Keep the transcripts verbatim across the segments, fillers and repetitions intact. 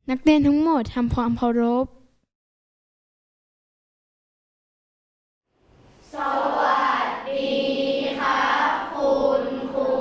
นักเรียนทั้งหมดทำความเคารพสวัสดีครับคุณครู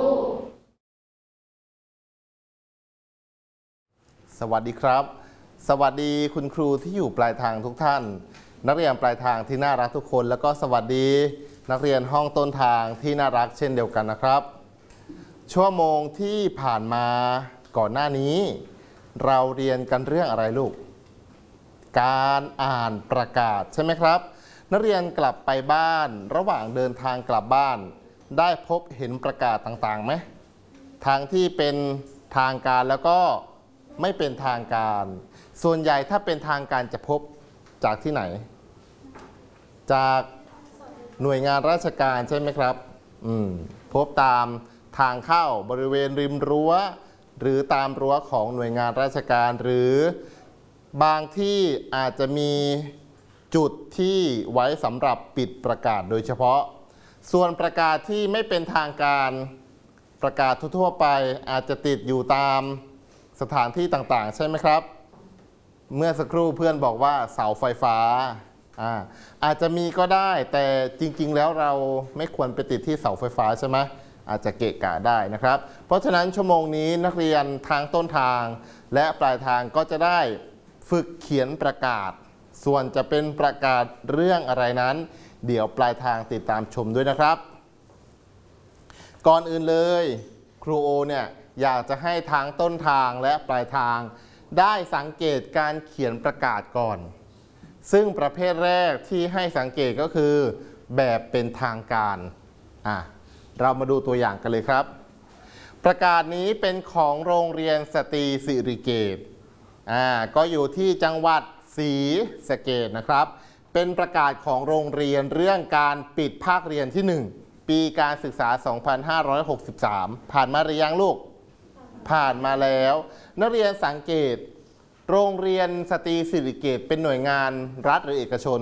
สวัสดีครับสวัสดีคุณครูที่อยู่ปลายทางทุกท่านนักเรียนปลายทางที่น่ารักทุกคนแล้วก็สวัสดีนักเรียนห้องต้นทางที่น่ารักเช่นเดียวกันนะครับชั่วโมงที่ผ่านมาก่อนหน้านี้เราเรียนกันเรื่องอะไรลูกการอ่านประกาศใช่ไหมครับนักเรียนกลับไปบ้านระหว่างเดินทางกลับบ้านได้พบเห็นประกาศต่างๆไหมทางที่เป็นทางการแล้วก็ไม่เป็นทางการส่วนใหญ่ถ้าเป็นทางการจะพบจากที่ไหนจากหน่วยงานราชการใช่ไหมครับอืมพบตามทางเข้าบริเวณริมรั้วหรือตามรั้วของหน่วยงานราชการหรือบางที่อาจจะมีจุดที่ไว้สำหรับปิดประกาศโดยเฉพาะส่วนประกาศที่ไม่เป็นทางการประกาศทั่วๆไปอาจจะติดอยู่ตามสถานที่ต่างๆใช่ไหมครับเมื่อสักครู่เพื่อนบอกว่าเสาไฟฟ้าอาอาจจะมีก็ได้แต่จริงๆแล้วเราไม่ควรไปติดที่เสาไฟฟ้าใช่ไหมอาจจะเกะกะได้นะครับเพราะฉะนั้นชั่วโมงนี้นักเรียนทางต้นทางและปลายทางก็จะได้ฝึกเขียนประกาศส่วนจะเป็นประกาศเรื่องอะไรนั้นเดี๋ยวปลายทางติดตามชมด้วยนะครับก่อนอื่นเลยครูโอเนี่ยอยากจะให้ทางต้นทางและปลายทางได้สังเกตการเขียนประกาศก่อนซึ่งประเภทแรกที่ให้สังเกตก็คือแบบเป็นทางการอ่ะเรามาดูตัวอย่างกันเลยครับประกาศนี้เป็นของโรงเรียนสตรีสิริเกตอ่าก็อยู่ที่จังหวัดศรีสะเกษนะครับเป็นประกาศของโรงเรียนเรื่องการปิดภาคเรียนที่หนึ่งปีการศึกษา สองพันห้าร้อยหกสิบสาม ผ่านมาหรือยังลูกผ่านมาแล้วนักเรียนสังเกตโรงเรียนสตรีสิริเกตเป็นหน่วยงานรัฐหรือเอกชน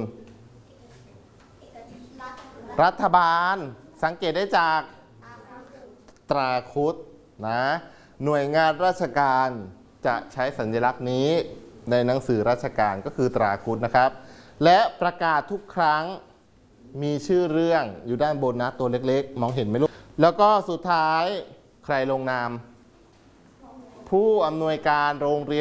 รัฐบาลสังเกตได้จากตราครุฑนะหน่วยงานราชการจะใช้สัญลักษณ์นี้ในหนังสือราชการก็คือตราครุฑนะครับและประกาศทุกครั้งมีชื่อเรื่องอยู่ด้านบนนะตัวเล็กๆมองเห็นไหมลูกแล้วก็สุดท้ายใครลงนามผู้อำนวยการโรงเรียน